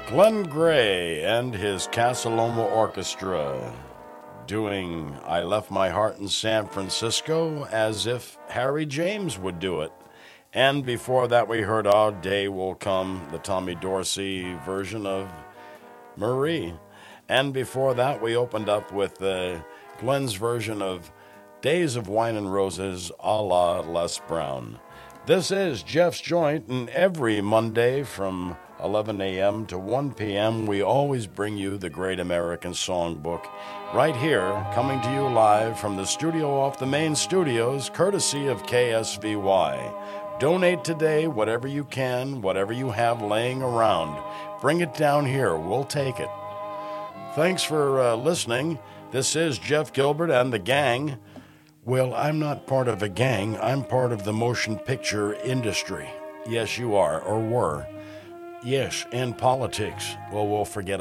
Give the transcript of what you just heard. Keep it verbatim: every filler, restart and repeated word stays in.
Glenn Gray and his Casa Loma Orchestra doing I Left My Heart in San Francisco as if Harry James would do it. And before that we heard Our Day Will Come, the Tommy Dorsey version of Marie. And before that we opened up with uh, Glenn's version of Days of Wine and Roses a la Les Brown. This is Jeff's Joint, and every Monday from eleven a.m. to one p.m. we always bring you the Great American Songbook right here, coming to you live from the studio off the main studios, courtesy of K S V Y. Donate today whatever you can, whatever you have laying around. Bring it down here. We'll take it. Thanks for uh, listening. This is Jeff Gilbert and the gang. Well, I'm not part of a gang. I'm part of the motion picture industry. Yes, you are, or were. Yes, and politics. Well, we'll forget